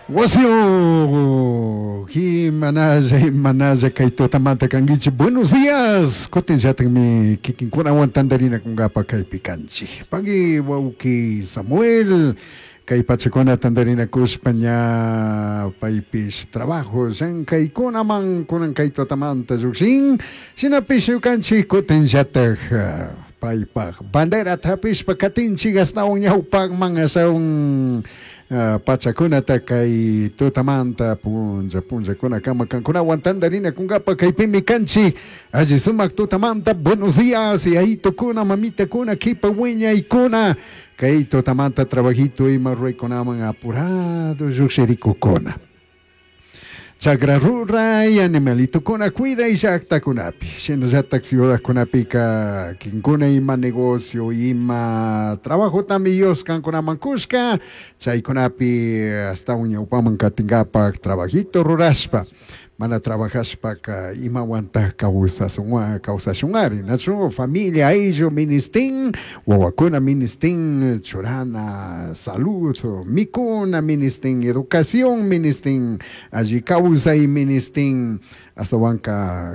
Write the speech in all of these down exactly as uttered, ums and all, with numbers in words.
Wasio, Himanaja, Himanaja, Kaito Tamata Kangichi. Buenos días. Kote jatang mi kikinkuna wantandarina kung gapa kay pikanchi. Pagi wauki Samuel, kay pachakona tandarina kuspanya paipis trabajo. Sen kay kunamang kunang Kaito Tamanta zuksing. Sinapisyo kanchi kote jatang paipag. Bandera tapis pagkatin chigas na unyaw pag mga saong Uh, pachakuna ta kay tutamanta punja punja kuna kama kuna wantandarina kunga pa kay pimikanchi aji sumak tutamanta buenos días y ahí kuna mamita kuna kipa weña y kuna kay tutamanta trabajito y marroi kuna mga apurado yuxerico kuna Chagrarura y animalito kuna cuida y jacta kunapi. Siendo ya taxioda kunapi ka kinkuna ima negocio ima trabajo también kan kuna mankuska. Chay kunapi hasta uña upaman katingapa trabajito ruraspa. Mana trabajaspa ka ima wanta causa sunga causa sungari. Nacho familia ello ministin wawakuna ministin churana salud mikuna ministin educación ministin allí causa y ministin hasta wanka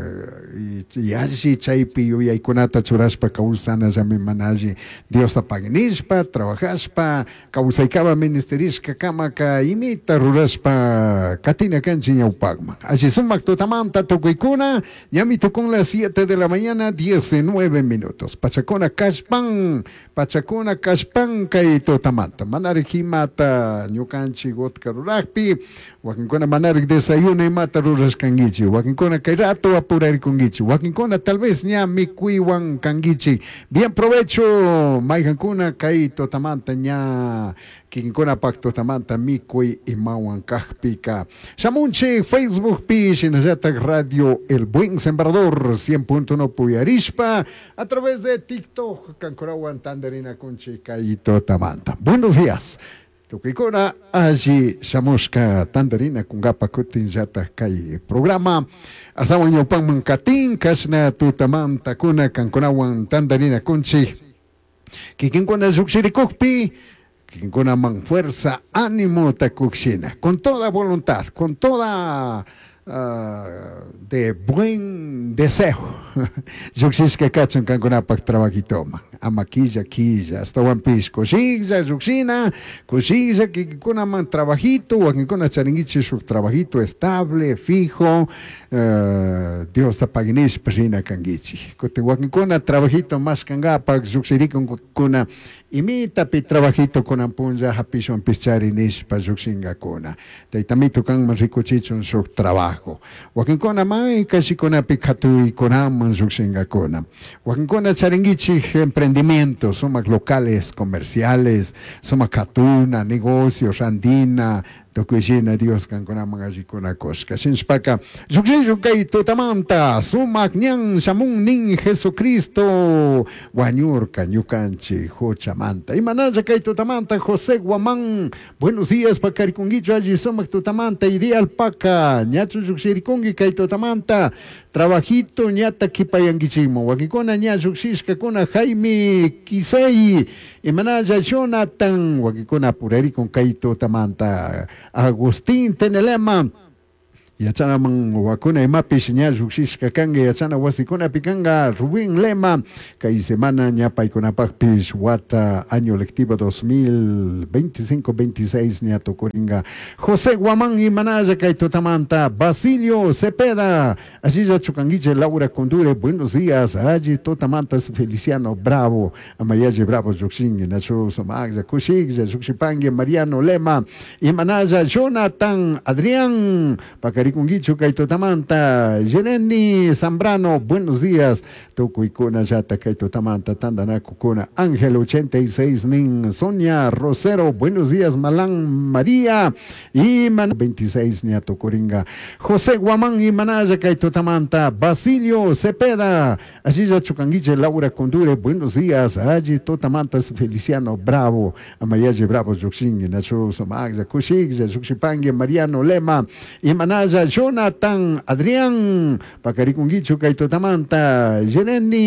y allí chaipi yo y kunata churaspa causa na jami manaji Dios ta paganispa trabajaspa causa y kaba ministerisca kama ka imita ruraspa katina kanchinya upagma allí sumak tutamanta tukuikuna yamito con las siete de la mañana diecinueve minutos pachakona kashpan pachakona kashpan kay tutamanta manarik himata nyukanchi got karurahpi wakinkona manarik desayuno y mata ruras kangichi wakinkona kay rato apurar kungichi wakinkona tal vez nya mikuiwan kangichi bien provecho maihankuna kay tutamanta nya kinkona pak tutamanta mikui imawan kahpika shamunche Facebook pi Shinajata Radio El Buen Sembrador cien punto uno Puyarispa a través de TikTok Cancurawan Tandarina Kunchi Kaito Tamanta. Buenos días. Tukikona allí Shamushka Tandarina Kungapa Kutin Jata Kai programa hasta un pan mankatin kasna tutamanta kuna Cancurawan Tandarina Kunchi Kikinkona Zuxirikukpi con man fuerza, ánimo, tacuxina, con toda voluntad, con toda uh, de buen deseo. Zuxisca cachon canconapak trabajitoma. Amaquilla, quilla, hasta one piece. Cosilla, zuxina, cosilla, que con man trabajito, o que con a charinguichi su trabajito estable, fijo. Uh, Dios ta paginis persina canguichi. Cote con a trabajito más cangapak, zuxiri con kuna. Imita pi trabajito con ampunja hapishon picharinis pa zuxinga kuna. Taitamito kang masikuchichon su trabajo. Wakin kona mai kasi kona pikatu y kona man zuxinga kuna. Wakin kona charingichi emprendimientos, somak locales, comerciales, somak katuna, negocios, andina, Tokuishina Dios kan kuna mga jikuna koska. Sinspaka, zuxinjo kay tutamanta, sumak nyang samung ning Jesucristo, wanyur kanyukanchi, hochamanta. Imanaja kay tutamanta, José Guamán, buenos días, pakarikungicho allí sumak tutamanta, ideal paka, nyachu zuxirikungi kay tutamanta, trabajito nyata kipayangichimo, wakikona nya zuxiska kuna Jaime Kisei, imanaja Jonathan, wakikona pureri con kay tutamanta, Agustín Tenelema yachana mang wakuna imapis nya zuxis kakanga yachana wasikuna pikanga Rubén Lema kay semana nya paikuna pakpis wata año lectivo dos mil veinticinco veintiséis nya tokoringa José Guamán y Manaya kay totamanta Basilio Cepeda así ya chukangiche Laura Condure buenos días allí totamanta Feliciano Bravo amayaje Bravo zuxing nacho somagza kushigza zuxipange Mariano Lema y Manaya Jonathan Adrián Pacarikungicho Kaito Tamanta, Jeneni Zambrano, buenos días. Tokuikuna Yata Kaito Tamanta, Tandana Kukuna, Ángel ochenta y seis Nin, Sonia Rosero, buenos días, Malán María, y Man veintiséis Niato Coringa, José Guamán y Manaya Kaito Tamanta, Basilio Cepeda, allí Chucanguiche Laura Condure, buenos días, allí Totamanta Feliciano Bravo, Amayaje Bravo Zuxing, Nacho Somagza, Kushig, Zuxipangue, Mariano Lema, y Manaya Jonathan Adrián Pacarikungicho Kaito Tamanta Jeneni